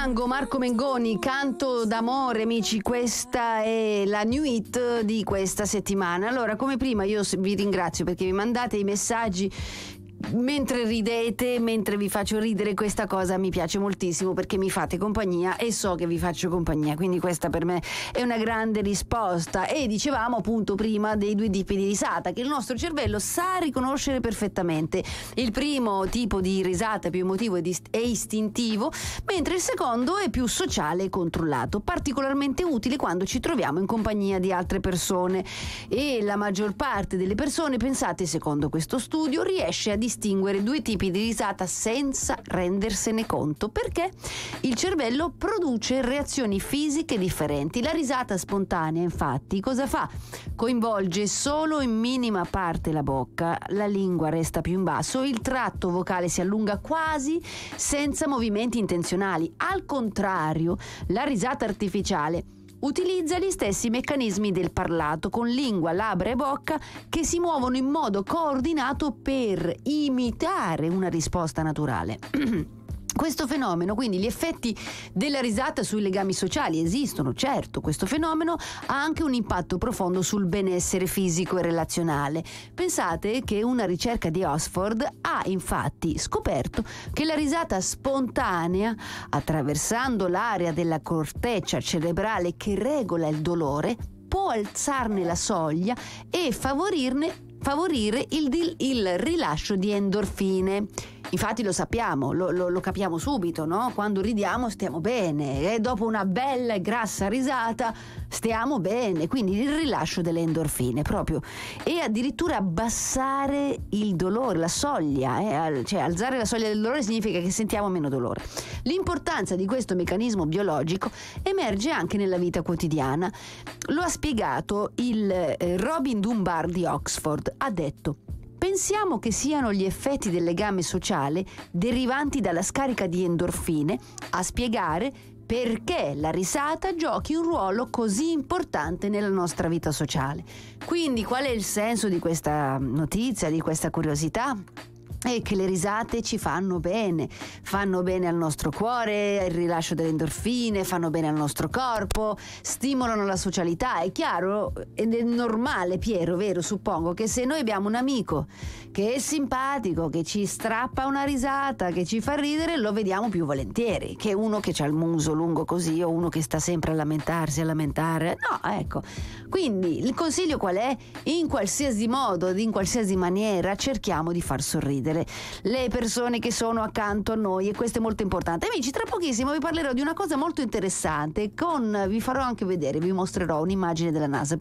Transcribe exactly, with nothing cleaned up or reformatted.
Mango, Marco Mengoni, Canto d'amore, amici, questa è la new hit di questa settimana. Allora, come prima io vi ringrazio perché mi mandate i messaggi mentre ridete, mentre vi faccio ridere. Questa cosa mi piace moltissimo perché mi fate compagnia e so che vi faccio compagnia, quindi questa per me è una grande risposta. E dicevamo appunto prima dei due tipi di risata che il nostro cervello sa riconoscere perfettamente. Il primo tipo di risata è più emotivo e istintivo, mentre il secondo è più sociale e controllato, particolarmente utile quando ci troviamo in compagnia di altre persone. E la maggior parte delle persone, pensate, secondo questo studio, riesce a distinguere due tipi di risata senza rendersene conto, perché il cervello produce reazioni fisiche differenti. La risata spontanea, infatti, cosa fa? Coinvolge solo in minima parte la bocca, la lingua resta più in basso, il tratto vocale si allunga quasi senza movimenti intenzionali. Al contrario, la risata artificiale utilizza gli stessi meccanismi del parlato, con lingua, labbra e bocca che si muovono in modo coordinato per imitare una risposta naturale. Questo fenomeno, quindi gli effetti della risata sui legami sociali esistono, certo. Questo fenomeno ha anche un impatto profondo sul benessere fisico e relazionale. Pensate che una ricerca di Oxford ha infatti scoperto che la risata spontanea, attraversando l'area della corteccia cerebrale che regola il dolore, può alzarne la soglia e favorirne favorire il, il rilascio di endorfine. Infatti lo sappiamo, lo, lo, lo capiamo subito, no? Quando ridiamo stiamo bene e dopo una bella e grassa risata stiamo bene, quindi il rilascio delle endorfine proprio. E addirittura abbassare il dolore, la soglia, eh? Cioè alzare la soglia del dolore significa che sentiamo meno dolore. L'importanza di questo meccanismo biologico emerge anche nella vita quotidiana. Lo ha spiegato il eh, Robin Dunbar di Oxford. Ha detto: pensiamo che siano gli effetti del legame sociale derivanti dalla scarica di endorfine a spiegare perché la risata giochi un ruolo così importante nella nostra vita sociale. Quindi qual è il senso di questa notizia, di questa curiosità? È che le risate ci fanno bene, fanno bene al nostro cuore, il rilascio delle endorfine, fanno bene al nostro corpo, stimolano la socialità. È chiaro ed è normale, Piero, vero? Suppongo che se noi abbiamo un amico che è simpatico, che ci strappa una risata, che ci fa ridere, lo vediamo più volentieri che uno che ha il muso lungo così o uno che sta sempre a lamentarsi, a lamentare. No, ecco. Quindi il consiglio qual è? In qualsiasi modo, in qualsiasi maniera, cerchiamo di far sorridere le persone che sono accanto a noi, e questo è molto importante. Amici, tra pochissimo vi parlerò di una cosa molto interessante con, vi farò anche vedere, vi mostrerò un'immagine della NASA.